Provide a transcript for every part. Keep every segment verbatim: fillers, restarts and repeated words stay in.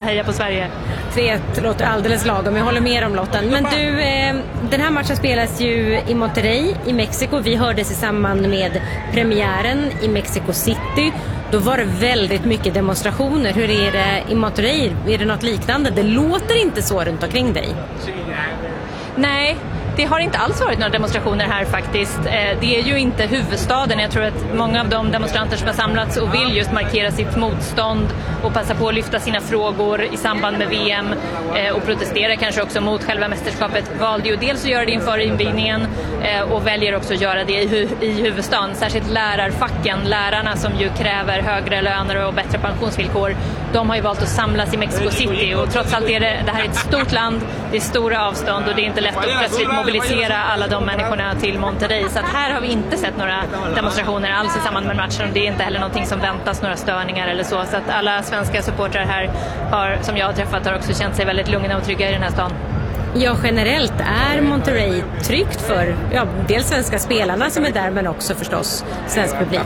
heja på Sverige. tre ett låter alldeles lagom, jag håller med om Lotten. Men du, eh, den här matchen spelas ju i Monterrey i Mexiko. Vi hördes i samband med premiären i Mexico City. Då var det väldigt mycket demonstrationer. Hur är det i Monterrey? Är det något liknande? Det låter inte så runt omkring dig. Nej, det har inte alls varit några demonstrationer här faktiskt. Det är ju inte huvudstaden. Jag tror att många av de demonstranter som har samlats och vill just markera sitt motstånd och passa på att lyfta sina frågor i samband med V M och protestera kanske också mot själva mästerskapet valde ju dels att göra det inför invigningen och väljer också att göra det i, hu- i huvudstaden. Särskilt lärarfacken, lärarna som ju kräver högre löner och bättre pensionsvillkor. De har ju valt att samlas i Mexico City och trots allt är det, det här är ett stort land, det är stora avstånd och det är inte lätt att plötsligt mobilisera alla de människorna till Monterrey. Så att här har vi inte sett några demonstrationer alls i samband med matchen och det är inte heller någonting som väntas, några störningar eller så. Så att alla svenska supportrar här har, som jag har träffat, har också känt sig väldigt lugna och trygga i den här stan. Ja, generellt är Monterrey tryggt för ja, dels svenska spelarna som är där men också förstås svensk publik.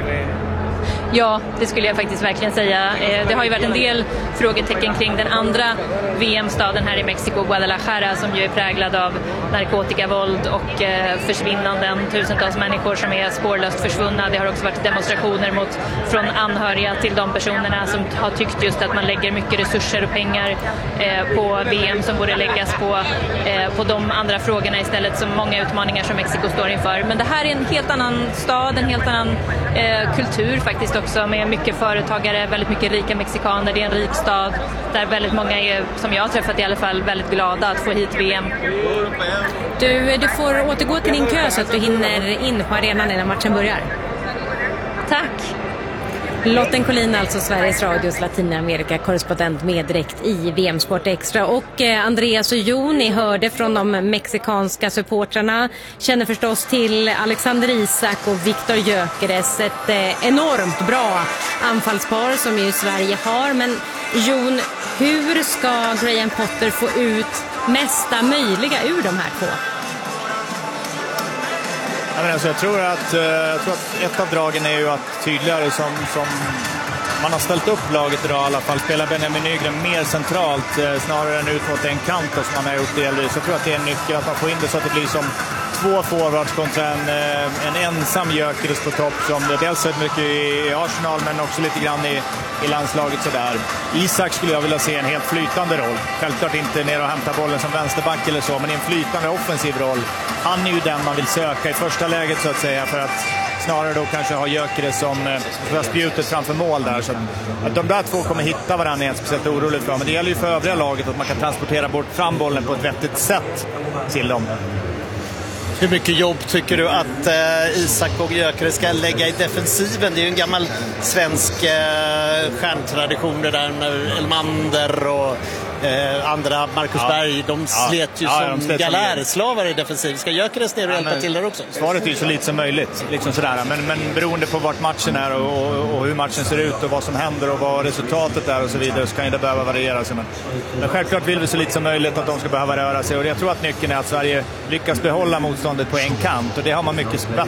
Ja, det skulle jag faktiskt verkligen säga. Det har ju varit en del frågetecken kring den andra V M-staden här i Mexiko, Guadalajara, som ju är präglad av narkotikavåld och försvinnanden. Tusentals människor som är spårlöst försvunna. Det har också varit demonstrationer mot, från anhöriga till de personerna som har tyckt just att man lägger mycket resurser och pengar på V M som borde läggas på, på de andra frågorna istället, som många utmaningar som Mexiko står inför. Men det här är en helt annan stad, en helt annan eh, kultur faktiskt också, med mycket företagare, väldigt mycket rika mexikaner. Det är en rik stad där väldigt många är, som jag har träffat i alla fall, väldigt glada att få hit V M. Du, du får återgå till din kö så att du hinner in på arenan innan matchen börjar. Tack! Lotten Collin, alltså Sveriges Radios Latinamerika-korrespondent med direkt i V M Sport Extra. Och eh, Andreas och Jon, ni hörde från de mexikanska supportrarna, känner förstås till Alexander Isak och Viktor Gyökeres, ett eh, enormt bra anfallspar som ju Sverige har. Men Jon, hur ska Graham Potter få ut mesta möjliga ur de här två? Ja, men alltså, jag, tror att, jag tror att ett av dragen är ju att tydligare som, som man har ställt upp laget idag i alla fall, spelar Benjamin Nygren mer centralt snarare än ut mot en kant som man har gjort delvis. Jag tror att det är en nyckel att man får in det så att det blir som två forwards kontra en, en ensam Gyökeres på topp som det dels är mycket i Arsenal men också lite grann i, i landslaget sådär. Isak skulle jag vilja se en helt flytande roll. Självklart inte ner och hämta bollen som vänsterback eller så, men i en flytande offensiv roll. Han är ju den man vill söka i första läget så att säga, för att snarare då kanske ha Gyökeres som eh, spjutet framför mål där. Så att de där två kommer hitta varandra är jag speciellt orolig för. Men det gäller ju för övriga laget att man kan transportera bort fram bollen på ett vettigt sätt till dem. Hur mycket jobb tycker du att eh, Isak och Gyökeres ska lägga i defensiven? Det är ju en gammal svensk eh, stjärntradition det där när Elmander och eh, andra, Marcus ja. Berg, de slet ju ja, som ja, galärslavar i defensiven. Ska Gyökeres ner och hjälpa ja, till där också? Svaret är ju så lite som möjligt, liksom sådär. Men, men beroende på vart matchen är och, och, och hur matchen ser ut och vad som händer och vad resultatet är och så vidare, så kan det behöva variera sig. Men, men självklart vill vi så lite som möjligt att de ska behöva röra sig, och jag tror att nyckeln är att Sverige lyckas behålla motståndet på en kant, och det har man mycket